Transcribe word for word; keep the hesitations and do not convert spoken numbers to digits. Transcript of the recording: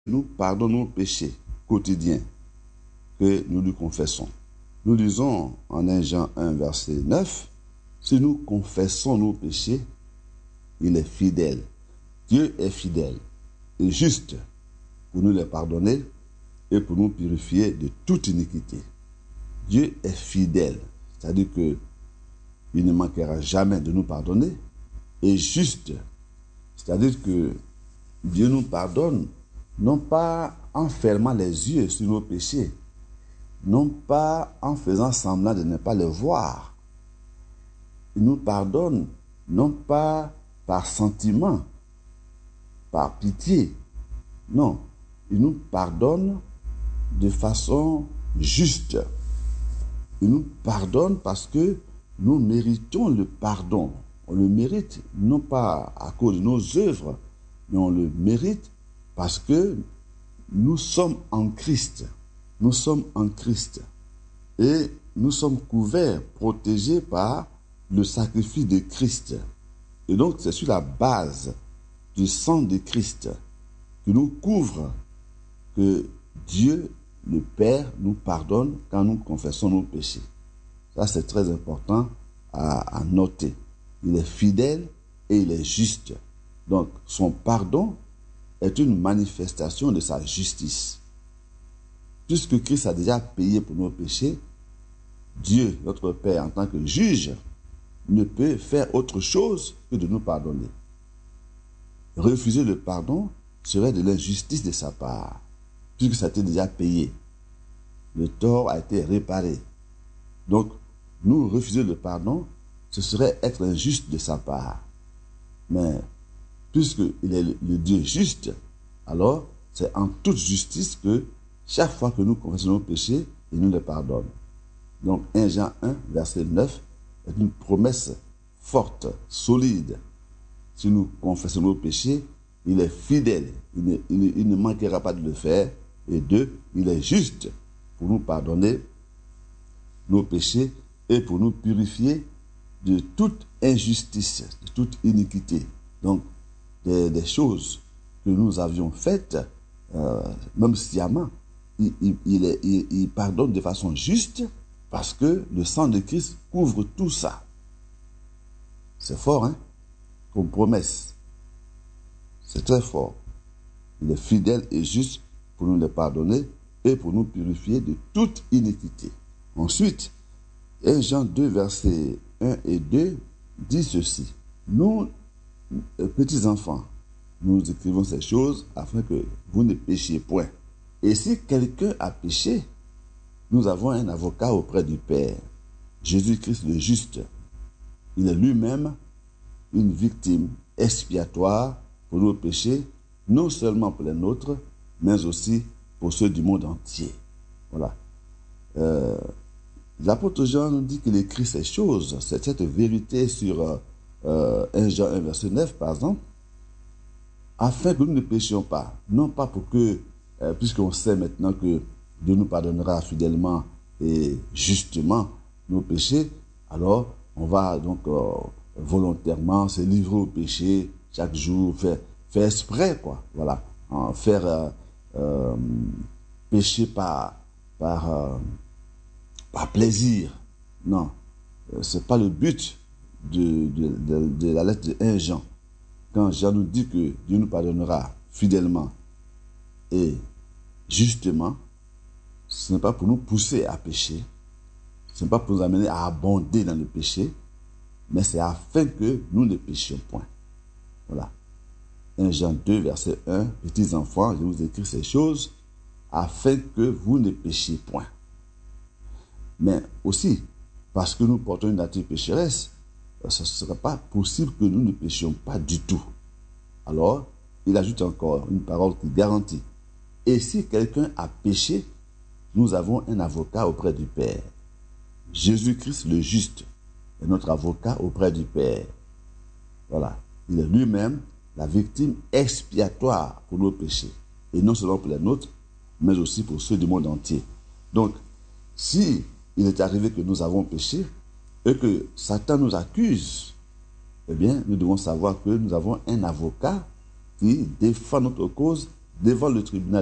nous pardonne nos péchés quotidiens que nous lui confessons. Nous lisons en un Jean un, verset neuf, « Si nous confessons nos péchés, il est fidèle. » Dieu est fidèle et juste pour nous les pardonner et pour nous purifier de toute iniquité. Dieu est fidèle, c'est-à-dire qu'il ne manquera jamais de nous pardonner, et juste, c'est-à-dire que Dieu nous pardonne, non pas en fermant les yeux sur nos péchés, non pas en faisant semblant de ne pas les voir. Il nous pardonne, non pas par sentiment, par pitié. Non, il nous pardonne de façon juste. Il nous pardonne parce que nous méritons le pardon. On le mérite, non pas à cause de nos œuvres, mais on le mérite parce que nous sommes en Christ. Nous sommes en Christ. Et nous sommes couverts, protégés par le sacrifice de Christ. Et donc, c'est sur la base du sang de Christ qui nous couvre que Dieu, le Père, nous pardonne quand nous confessons nos péchés. Ça, c'est très important à, à noter. Il est fidèle et il est juste. Donc, son pardon est une manifestation de sa justice. Puisque Christ a déjà payé pour nos péchés, Dieu, notre Père, en tant que juge, ne peut faire autre chose que de nous pardonner. Refuser le pardon serait de l'injustice de sa part, puisque ça a été déjà payé. Le tort a été réparé. Donc, nous refuser le pardon, ce serait être injuste de sa part. Mais, puisqu'il est le Dieu juste, alors c'est en toute justice que chaque fois que nous confessons nos péchés, il nous les pardonne. Donc, un Jean un, verset neuf, est une promesse forte, solide. Si nous confessons nos péchés, il est fidèle, il ne, il, il ne manquera pas de le faire. Et deux, il est juste pour nous pardonner nos péchés et pour nous purifier de toute injustice, de toute iniquité. Donc, des, des choses que nous avions faites, euh, même sciemment, il, il, il, est, il, il pardonne de façon juste parce que le sang de Christ couvre tout ça. C'est fort, hein, comme promesse. C'est très fort. Il est fidèle et juste pour nous les pardonner et pour nous purifier de toute iniquité. Ensuite, un Jean deux, versets un et deux, dit ceci. Nous, petits enfants, nous écrivons ces choses afin que vous ne péchiez point. Et si quelqu'un a péché, nous avons un avocat auprès du Père, Jésus-Christ le juste. Il est lui-même une victime expiatoire pour nos péchés, non seulement pour les nôtres, mais aussi pour ceux du monde entier. Voilà. Euh, L'apôtre Jean nous dit qu'il écrit ces choses, cette, cette vérité sur euh, un Jean un, verset neuf, par exemple, afin que nous ne péchions pas. Non pas pour que, euh, puisqu'on sait maintenant que Dieu nous pardonnera fidèlement et justement nos péchés, alors on va donc euh, volontairement se livrer au péché chaque jour, faire, faire exprès, quoi. Voilà. En faire euh, euh, pécher par, par, euh, par plaisir. Non. Euh, ce n'est pas le but de, de, de, de la lettre de un Jean. Quand Jean nous dit que Dieu nous pardonnera fidèlement et justement, ce n'est pas pour nous pousser à pécher, ce n'est pas pour nous amener à abonder dans le péché, mais c'est afin que nous ne péchions point. Voilà. un Jean deux, verset un, petits enfants, je vous écris ces choses afin que vous ne péchiez point. Mais aussi, parce que nous portons une nature pécheresse, ce ne sera pas possible que nous ne péchions pas du tout. Alors, il ajoute encore une parole qui garantit. Et si quelqu'un a péché, nous avons un avocat auprès du Père. Jésus-Christ le juste est notre avocat auprès du Père. Voilà. Il est lui-même la victime expiatoire pour nos péchés. Et non seulement pour les nôtres, mais aussi pour ceux du monde entier. Donc, si il est arrivé que nous avons péché et que Satan nous accuse, eh bien, nous devons savoir que nous avons un avocat qui défend notre cause devant le tribunal